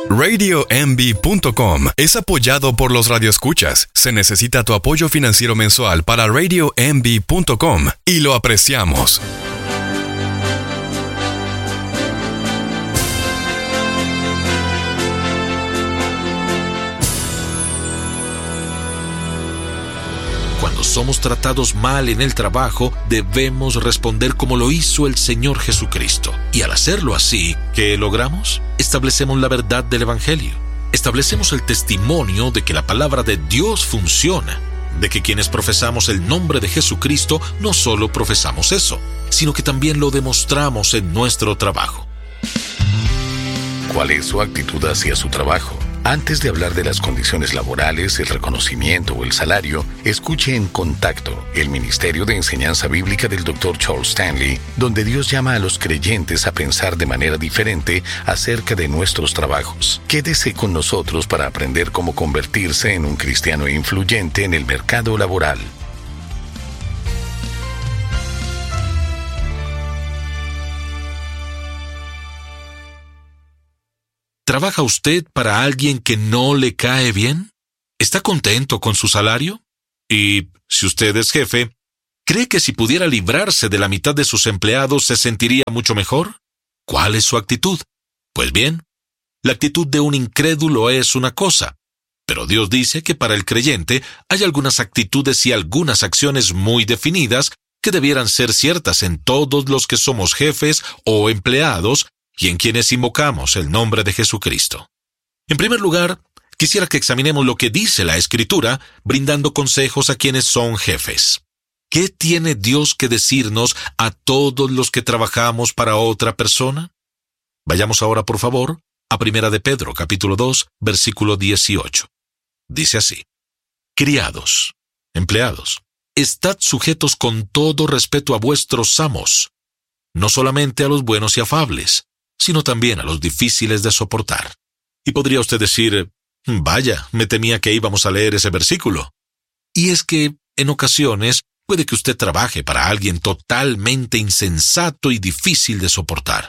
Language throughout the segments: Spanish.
RadioMB.com es apoyado por los radioescuchas. Se necesita tu apoyo financiero mensual para RadioMB.com y lo apreciamos. Cuando somos tratados mal en el trabajo, debemos responder como lo hizo el Señor Jesucristo. Y al hacerlo así, ¿qué logramos? Establecemos la verdad del Evangelio. Establecemos el testimonio de que la palabra de Dios funciona, de que quienes profesamos el nombre de Jesucristo no solo profesamos eso, sino que también lo demostramos en nuestro trabajo. ¿Cuál es su actitud hacia su trabajo? Antes de hablar de las condiciones laborales, el reconocimiento o el salario, escuche En Contacto, el Ministerio de Enseñanza Bíblica del Dr. Charles Stanley, donde Dios llama a los creyentes a pensar de manera diferente acerca de nuestros trabajos. Quédese con nosotros para aprender cómo convertirse en un cristiano influyente en el mercado laboral. ¿Trabaja usted para alguien que no le cae bien? ¿Está contento con su salario? Y, si usted es jefe, ¿cree que si pudiera librarse de la mitad de sus empleados se sentiría mucho mejor? ¿Cuál es su actitud? Pues bien, la actitud de un incrédulo es una cosa, pero Dios dice que para el creyente hay algunas actitudes y algunas acciones muy definidas que debieran ser ciertas en todos los que somos jefes o empleados y en quienes invocamos el nombre de Jesucristo. En primer lugar, quisiera que examinemos lo que dice la Escritura, brindando consejos a quienes son jefes. ¿Qué tiene Dios que decirnos a todos los que trabajamos para otra persona? Vayamos ahora, por favor, a 1 de Pedro, capítulo 2, versículo 18. Dice así: Criados, empleados, estad sujetos con todo respeto a vuestros amos, no solamente a los buenos y afables, sino también a los difíciles de soportar. Y podría usted decir, vaya, me temía que íbamos a leer ese versículo. Y es que, en ocasiones, puede que usted trabaje para alguien totalmente insensato y difícil de soportar.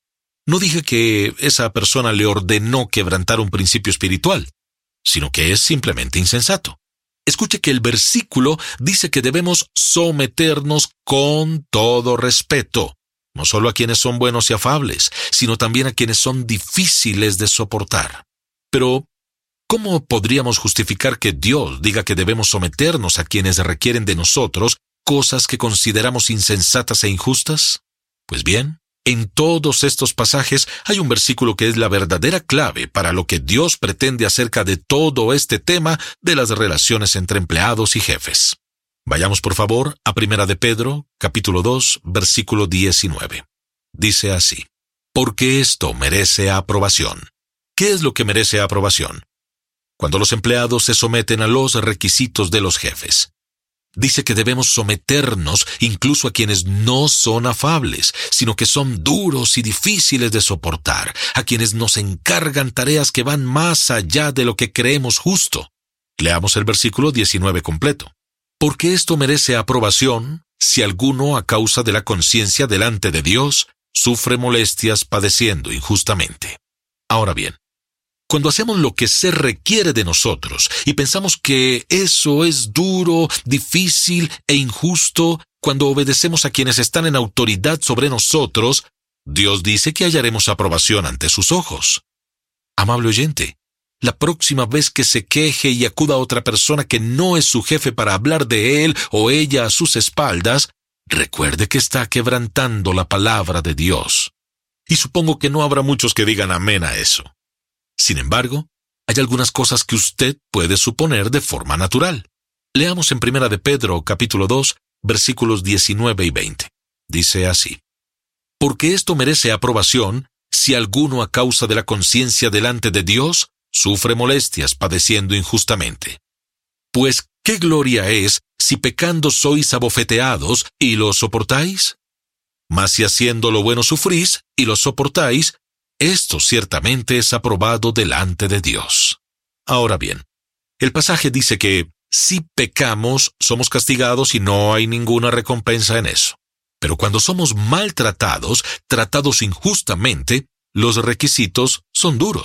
No dije que esa persona le ordenó quebrantar un principio espiritual, sino que es simplemente insensato. Escuche que el versículo dice que debemos someternos con todo respeto, no solo a quienes son buenos y afables, sino también a quienes son difíciles de soportar. Pero, ¿cómo podríamos justificar que Dios diga que debemos someternos a quienes requieren de nosotros cosas que consideramos insensatas e injustas? Pues bien, en todos estos pasajes hay un versículo que es la verdadera clave para lo que Dios pretende acerca de todo este tema de las relaciones entre empleados y jefes. Vayamos por favor a 1 de Pedro, capítulo 2, versículo 19. Dice así: Porque esto merece aprobación. ¿Qué es lo que merece aprobación? Cuando los empleados se someten a los requisitos de los jefes. Dice que debemos someternos incluso a quienes no son afables, sino que son duros y difíciles de soportar, a quienes nos encargan tareas que van más allá de lo que creemos justo. Leamos el versículo 19 completo. Porque esto merece aprobación si alguno, a causa de la conciencia delante de Dios, sufre molestias padeciendo injustamente. Ahora bien, cuando hacemos lo que se requiere de nosotros y pensamos que eso es duro, difícil e injusto, cuando obedecemos a quienes están en autoridad sobre nosotros, Dios dice que hallaremos aprobación ante sus ojos. Amable oyente, la próxima vez que se queje y acuda a otra persona que no es su jefe para hablar de él o ella a sus espaldas, recuerde que está quebrantando la palabra de Dios. Y supongo que no habrá muchos que digan amén a eso. Sin embargo, hay algunas cosas que usted puede suponer de forma natural. Leamos en 1 de Pedro, capítulo 2, versículos 19 y 20. Dice así: Porque esto merece aprobación si alguno a causa de la conciencia delante de Dios sufre molestias padeciendo injustamente. Pues, ¿qué gloria es si pecando sois abofeteados y lo soportáis? Mas si haciendo lo bueno sufrís y lo soportáis, esto ciertamente es aprobado delante de Dios. Ahora bien, el pasaje dice que si pecamos somos castigados y no hay ninguna recompensa en eso. Pero cuando somos maltratados, tratados injustamente, los requisitos son duros.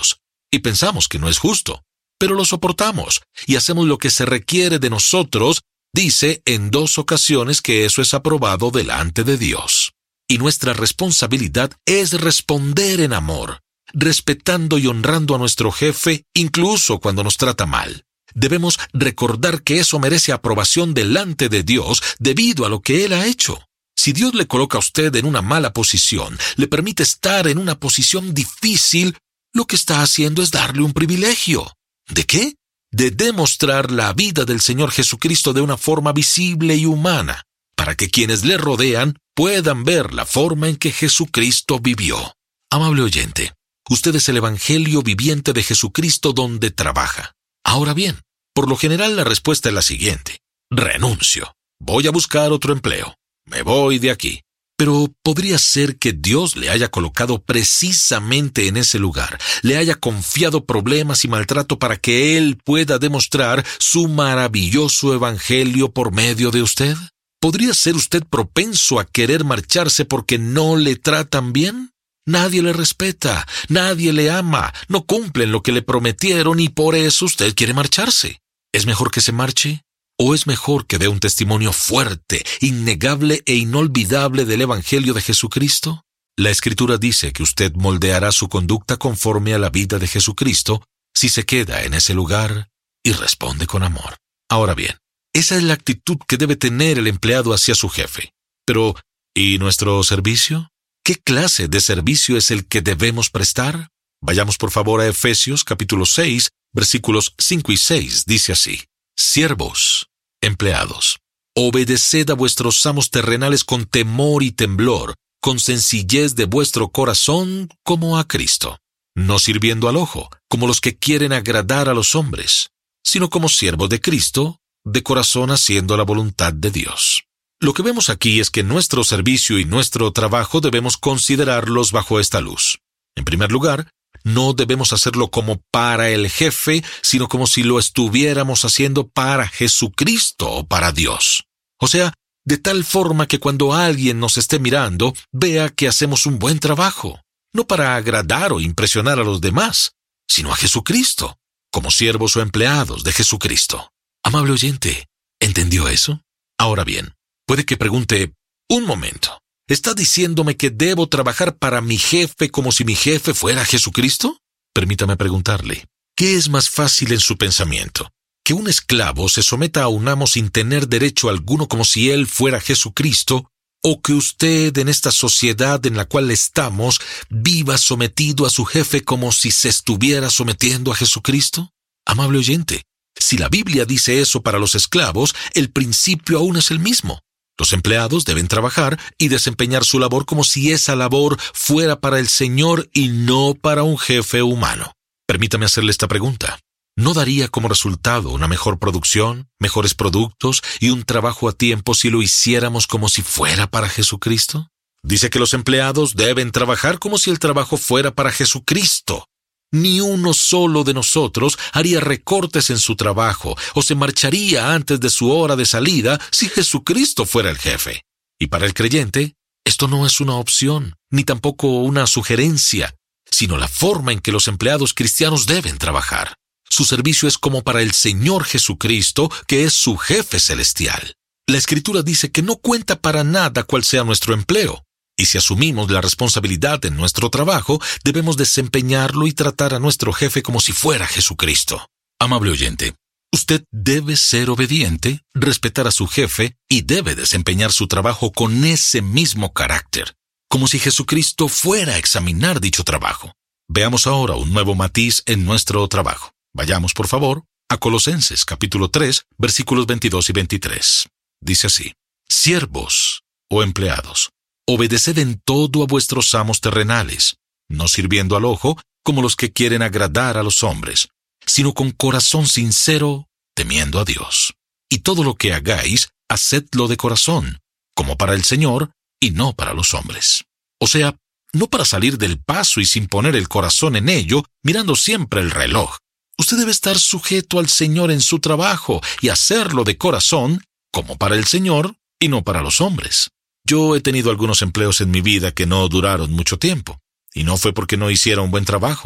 y pensamos que no es justo, pero lo soportamos y hacemos lo que se requiere de nosotros. Dice en 2 ocasiones que eso es aprobado delante de Dios. Y nuestra responsabilidad es responder en amor, respetando y honrando a nuestro jefe, incluso cuando nos trata mal. Debemos recordar que eso merece aprobación delante de Dios debido a lo que Él ha hecho. Si Dios le coloca a usted en una mala posición, le permite estar en una posición difícil, lo que está haciendo es darle un privilegio. ¿De qué? De demostrar la vida del Señor Jesucristo de una forma visible y humana, para que quienes le rodean puedan ver la forma en que Jesucristo vivió. Amable oyente, usted es el Evangelio viviente de Jesucristo donde trabaja. Ahora bien, por lo general la respuesta es la siguiente: renuncio, voy a buscar otro empleo, me voy de aquí. Pero podría ser que Dios le haya colocado precisamente en ese lugar, le haya confiado problemas y maltrato para que Él pueda demostrar su maravilloso evangelio por medio de usted. ¿Podría ser usted propenso a querer marcharse porque no le tratan bien? Nadie le respeta, nadie le ama, no cumplen lo que le prometieron y por eso usted quiere marcharse. ¿Es mejor que se marche? ¿O es mejor que dé un testimonio fuerte, innegable e inolvidable del Evangelio de Jesucristo? La Escritura dice que usted moldeará su conducta conforme a la vida de Jesucristo si se queda en ese lugar y responde con amor. Ahora bien, esa es la actitud que debe tener el empleado hacia su jefe. Pero, ¿y nuestro servicio? ¿Qué clase de servicio es el que debemos prestar? Vayamos por favor a Efesios capítulo 6, versículos 5 y 6. Dice así: Siervos, empleados, obedeced a vuestros amos terrenales con temor y temblor, con sencillez de vuestro corazón como a Cristo, no sirviendo al ojo, como los que quieren agradar a los hombres, sino como siervos de Cristo, de corazón haciendo la voluntad de Dios. Lo que vemos aquí es que nuestro servicio y nuestro trabajo debemos considerarlos bajo esta luz. En primer lugar, no debemos hacerlo como para el jefe, sino como si lo estuviéramos haciendo para Jesucristo o para Dios. O sea, de tal forma que cuando alguien nos esté mirando, vea que hacemos un buen trabajo, no para agradar o impresionar a los demás, sino a Jesucristo, como siervos o empleados de Jesucristo. Amable oyente, ¿entendió eso? Ahora bien, puede que pregunte: un momento, ¿está diciéndome que debo trabajar para mi jefe como si mi jefe fuera Jesucristo? Permítame preguntarle, ¿qué es más fácil en su pensamiento? ¿Que un esclavo se someta a un amo sin tener derecho alguno como si él fuera Jesucristo? ¿O que usted en esta sociedad en la cual estamos viva sometido a su jefe como si se estuviera sometiendo a Jesucristo? Amable oyente, si la Biblia dice eso para los esclavos, el principio aún es el mismo. Los empleados deben trabajar y desempeñar su labor como si esa labor fuera para el Señor y no para un jefe humano. Permítame hacerle esta pregunta. ¿No daría como resultado una mejor producción, mejores productos y un trabajo a tiempo si lo hiciéramos como si fuera para Jesucristo? Dice que los empleados deben trabajar como si el trabajo fuera para Jesucristo. Ni uno solo de nosotros haría recortes en su trabajo o se marcharía antes de su hora de salida si Jesucristo fuera el jefe. Y para el creyente, esto no es una opción, ni tampoco una sugerencia, sino la forma en que los empleados cristianos deben trabajar. Su servicio es como para el Señor Jesucristo, que es su jefe celestial. La Escritura dice que no cuenta para nada cuál sea nuestro empleo. Y si asumimos la responsabilidad en nuestro trabajo, debemos desempeñarlo y tratar a nuestro jefe como si fuera Jesucristo. Amable oyente, usted debe ser obediente, respetar a su jefe y debe desempeñar su trabajo con ese mismo carácter, como si Jesucristo fuera a examinar dicho trabajo. Veamos ahora un nuevo matiz en nuestro trabajo. Vayamos, por favor, a Colosenses capítulo 3, versículos 22 y 23. Dice así: Siervos o empleados, obedeced en todo a vuestros amos terrenales, no sirviendo al ojo como los que quieren agradar a los hombres, sino con corazón sincero, temiendo a Dios. Y todo lo que hagáis, hacedlo de corazón, como para el Señor y no para los hombres. O sea, no para salir del paso y sin poner el corazón en ello, mirando siempre el reloj. Usted debe estar sujeto al Señor en su trabajo y hacerlo de corazón, como para el Señor y no para los hombres. Yo he tenido algunos empleos en mi vida que no duraron mucho tiempo, y no fue porque no hiciera un buen trabajo,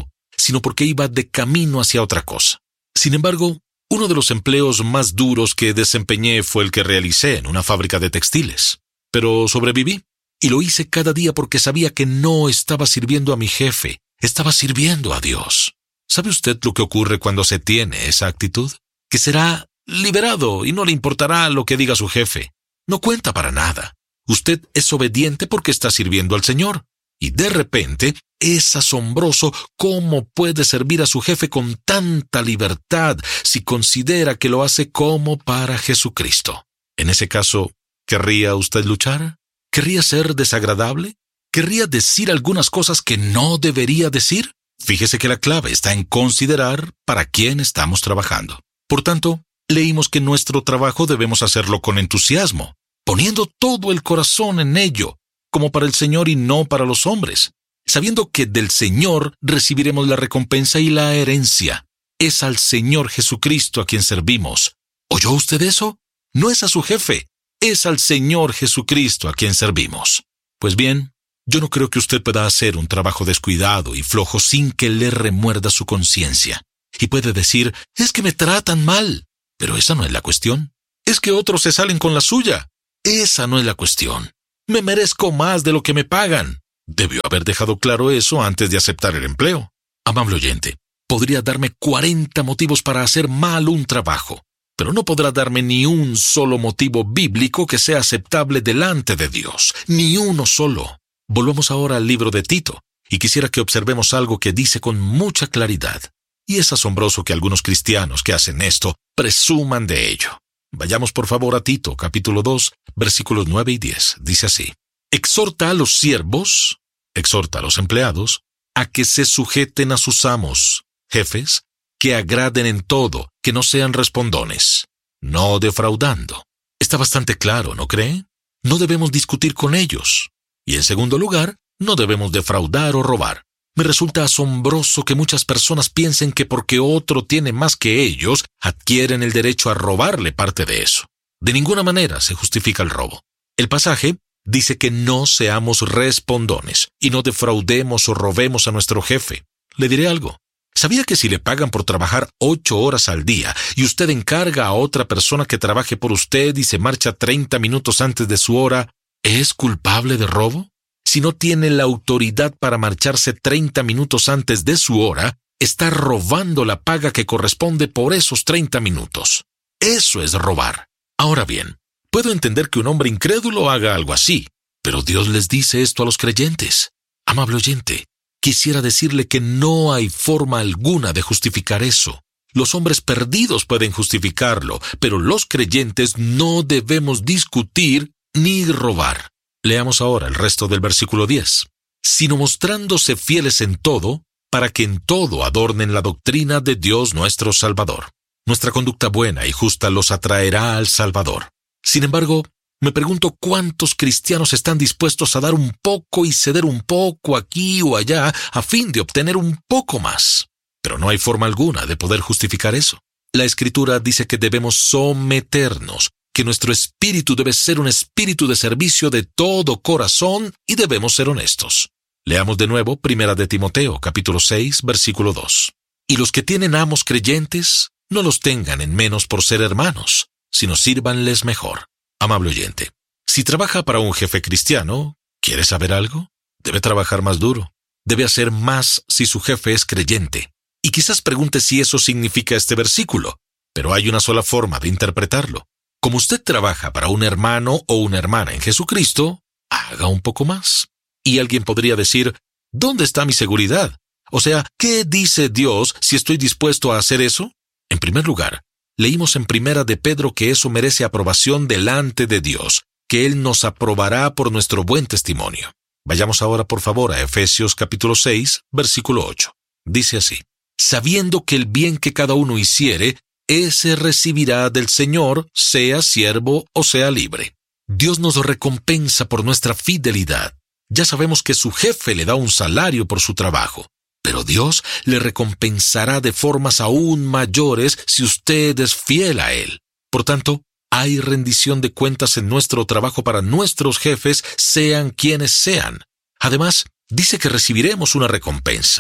sino porque iba de camino hacia otra cosa. Sin embargo, uno de los empleos más duros que desempeñé fue el que realicé en una fábrica de textiles. Pero sobreviví, y lo hice cada día porque sabía que no estaba sirviendo a mi jefe, estaba sirviendo a Dios. ¿Sabe usted lo que ocurre cuando se tiene esa actitud? Que será liberado y no le importará lo que diga su jefe. No cuenta para nada. Usted es obediente porque está sirviendo al Señor. Y de repente, es asombroso cómo puede servir a su jefe con tanta libertad si considera que lo hace como para Jesucristo. En ese caso, ¿querría usted luchar? ¿Querría ser desagradable? ¿Querría decir algunas cosas que no debería decir? Fíjese que la clave está en considerar para quién estamos trabajando. Por tanto, leímos que nuestro trabajo debemos hacerlo con entusiasmo, poniendo todo el corazón en ello, como para el Señor y no para los hombres, sabiendo que del Señor recibiremos la recompensa y la herencia. Es al Señor Jesucristo a quien servimos. ¿Oyó usted eso? No es a su jefe, es al Señor Jesucristo a quien servimos. Pues bien, yo no creo que usted pueda hacer un trabajo descuidado y flojo sin que le remuerda su conciencia. Y puede decir, es que me tratan mal. Pero esa no es la cuestión. Es que otros se salen con la suya. Esa no es la cuestión. Me merezco más de lo que me pagan. Debió haber dejado claro eso antes de aceptar el empleo. Amable oyente, podría darme 40 motivos para hacer mal un trabajo, pero no podrá darme ni un solo motivo bíblico que sea aceptable delante de Dios. Ni uno solo. Volvamos ahora al libro de Tito, y quisiera que observemos algo que dice con mucha claridad. Y es asombroso que algunos cristianos que hacen esto presuman de ello. Vayamos por favor a Tito, capítulo 2, versículos 9 y 10. Dice así: exhorta a los siervos, exhorta a los empleados, a que se sujeten a sus amos, jefes, que agraden en todo, que no sean respondones, no defraudando. Está bastante claro, ¿no cree? No debemos discutir con ellos. Y en segundo lugar, no debemos defraudar o robar. Me resulta asombroso que muchas personas piensen que porque otro tiene más que ellos, adquieren el derecho a robarle parte de eso. De ninguna manera se justifica el robo. El pasaje dice que no seamos respondones y no defraudemos o robemos a nuestro jefe. Le diré algo. ¿Sabía que si le pagan por trabajar 8 horas al día y usted encarga a otra persona que trabaje por usted y se marcha 30 minutos antes de su hora, es culpable de robo? Si no tiene la autoridad para marcharse 30 minutos antes de su hora, está robando la paga que corresponde por esos 30 minutos. Eso es robar. Ahora bien, puedo entender que un hombre incrédulo haga algo así, pero Dios les dice esto a los creyentes. Amable oyente, quisiera decirle que no hay forma alguna de justificar eso. Los hombres perdidos pueden justificarlo, pero los creyentes no debemos discutir ni robar. Leamos ahora el resto del versículo 10. Sino mostrándose fieles en todo, para que en todo adornen la doctrina de Dios nuestro Salvador. Nuestra conducta buena y justa los atraerá al Salvador. Sin embargo, me pregunto cuántos cristianos están dispuestos a dar un poco y ceder un poco aquí o allá a fin de obtener un poco más. Pero no hay forma alguna de poder justificar eso. La Escritura dice que debemos someternos, que nuestro espíritu debe ser un espíritu de servicio de todo corazón y debemos ser honestos. Leamos de nuevo 1 de Timoteo, capítulo 6, versículo 2. Y los que tienen amos creyentes, no los tengan en menos por ser hermanos, sino sírvanles mejor. Amable oyente, si trabaja para un jefe cristiano, ¿quiere saber algo? Debe trabajar más duro. Debe hacer más si su jefe es creyente. Y quizás pregunte si eso significa este versículo, pero hay una sola forma de interpretarlo. Como usted trabaja para un hermano o una hermana en Jesucristo, haga un poco más. Y alguien podría decir, ¿dónde está mi seguridad? O sea, ¿qué dice Dios si estoy dispuesto a hacer eso? En primer lugar, leímos en 1 de Pedro que eso merece aprobación delante de Dios, que Él nos aprobará por nuestro buen testimonio. Vayamos ahora por favor a Efesios capítulo 6, versículo 8. Dice así: sabiendo que el bien que cada uno hiciere, ese recibirá del Señor, sea siervo o sea libre. Dios nos recompensa por nuestra fidelidad. Ya sabemos que su jefe le da un salario por su trabajo, pero Dios le recompensará de formas aún mayores si usted es fiel a Él. Por tanto, hay rendición de cuentas en nuestro trabajo para nuestros jefes, sean quienes sean. Además, dice que recibiremos una recompensa.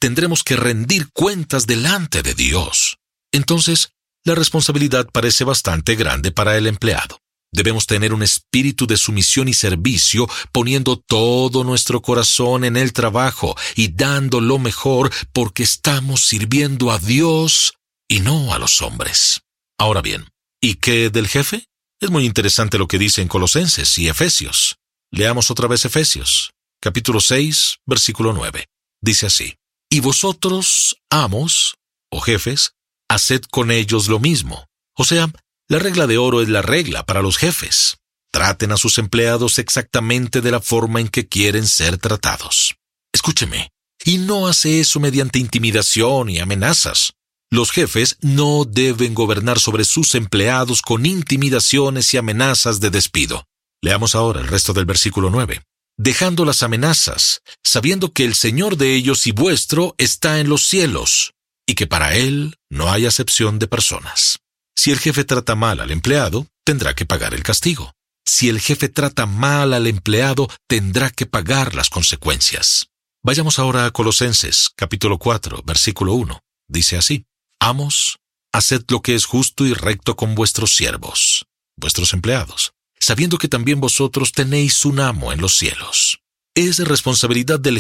tendremos que rendir cuentas delante de Dios. Entonces, la responsabilidad parece bastante grande para el empleado. Debemos tener un espíritu de sumisión y servicio, poniendo todo nuestro corazón en el trabajo y dando lo mejor porque estamos sirviendo a Dios y no a los hombres. Ahora bien, ¿y qué del jefe? Es muy interesante lo que dice en Colosenses y Efesios. Leamos otra vez Efesios, capítulo 6, versículo 9. Dice así: Y vosotros, amos, o jefes, haced con ellos lo mismo. O sea, la regla de oro es la regla para los jefes. Traten a sus empleados exactamente de la forma en que quieren ser tratados. Escúcheme, y no hace eso mediante intimidación y amenazas. Los jefes no deben gobernar sobre sus empleados con intimidaciones y amenazas de despido. Leamos ahora el resto del versículo 9. Dejando las amenazas, sabiendo que el Señor de ellos y vuestro está en los cielos, y que para Él no hay acepción de personas. Si el jefe trata mal al empleado, tendrá que pagar el castigo. Si el jefe trata mal al empleado, tendrá que pagar las consecuencias. Vayamos ahora a Colosenses, capítulo 4, versículo 1. Dice así: Amos, haced lo que es justo y recto con vuestros siervos, vuestros empleados, sabiendo que también vosotros tenéis un amo en los cielos. Es responsabilidad del